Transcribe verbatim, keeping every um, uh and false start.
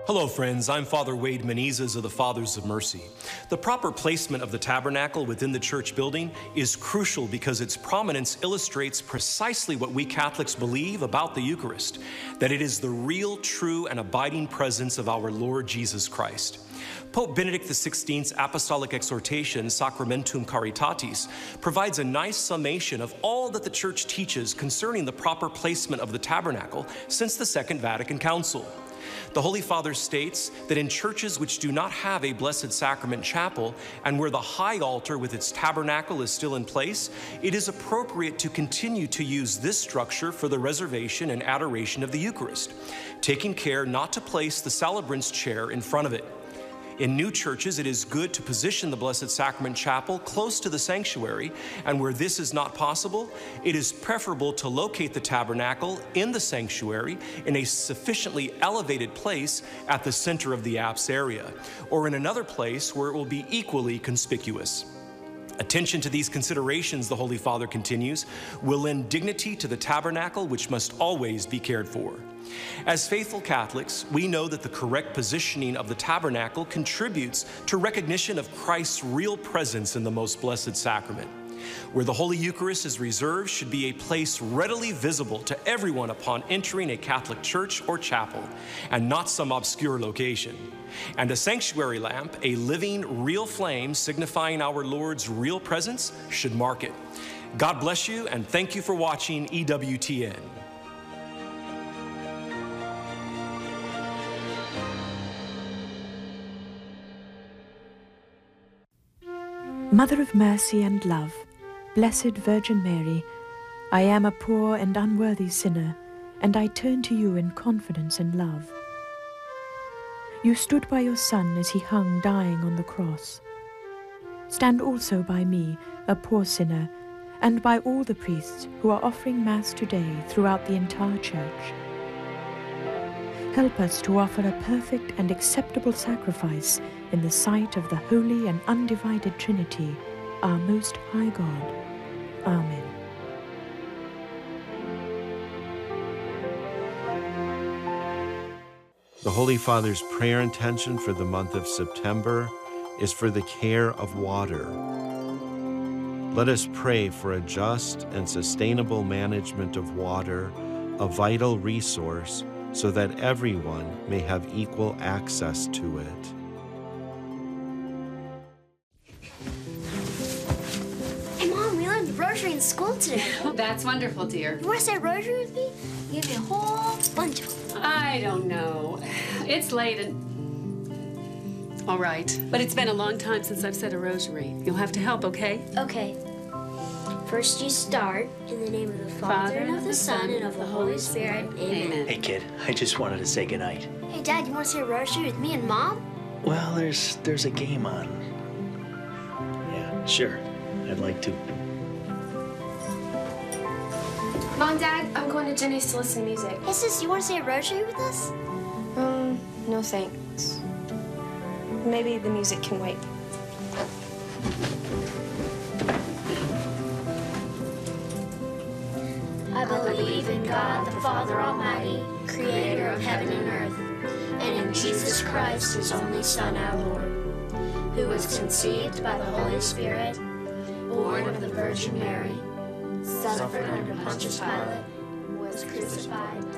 Hello friends, I'm Father Wade Menezes of the Fathers of Mercy. The proper placement of the tabernacle within the church building is crucial because its prominence illustrates precisely what we Catholics believe about the Eucharist, that it is the real, true, and abiding presence of our Lord Jesus Christ. Pope Benedict the sixteenth's apostolic exhortation, Sacramentum Caritatis, provides a nice summation of all that the Church teaches concerning the proper placement of the tabernacle since the Second Vatican Council. The Holy Father states that in churches which do not have a Blessed Sacrament chapel and where the high altar with its tabernacle is still in place, it is appropriate to continue to use this structure for the reservation and adoration of the Eucharist, taking care not to place the celebrant's chair in front of it. In new churches, it is good to position the Blessed Sacrament Chapel close to the sanctuary, and where this is not possible, it is preferable to locate the tabernacle in the sanctuary in a sufficiently elevated place at the center of the apse area, or in another place where it will be equally conspicuous. Attention to these considerations, the Holy Father continues, will lend dignity to the tabernacle, which must always be cared for. As faithful Catholics, we know that the correct positioning of the tabernacle contributes to recognition of Christ's real presence in the most blessed sacrament. Where the Holy Eucharist is reserved should be a place readily visible to everyone upon entering a Catholic church or chapel, and not some obscure location. And a sanctuary lamp, a living, real flame signifying our Lord's real presence, should mark it. God bless you, and thank you for watching E W T N. Mother of mercy and love, Blessed Virgin Mary, I am a poor and unworthy sinner, and I turn to you in confidence and love. You stood by your Son as he hung dying on the cross. Stand also by me, a poor sinner, and by all the priests who are offering Mass today throughout the entire Church. Help us to offer a perfect and acceptable sacrifice in the sight of the Holy and Undivided Trinity, our Most High God. Amen. The Holy Father's prayer intention for the month of September is for the care of water. Let us pray for a just and sustainable management of water, a vital resource, so that everyone may have equal access to it. Hey, Mom, we learned the rosary in school today. Oh, that's wonderful, dear. You want to say rosary with me? You gave me a whole bunch of them. I don't know. It's late and... All right, but it's been a long time since I've said a rosary. You'll have to help, okay? Okay. First you start, in the name of the Father, Father and of the Son, and of the Holy Spirit. Amen. Amen. Hey, kid, I just wanted to say goodnight. Hey, Dad, you want to say a rosary with me and Mom? Well, there's there's a game on. Yeah, sure. I'd like to. Mom, Dad, I'm going to Jenny's to listen to music. Hey, sis, you want to say a rosary with us? Um, no thanks. Maybe the music can wait. I believe in God, the Father Almighty, creator of heaven and earth, and in Jesus Christ, his only Son, our Lord, who was conceived by the Holy Spirit, born of the Virgin Mary, suffered under Pontius Pilate, was crucified,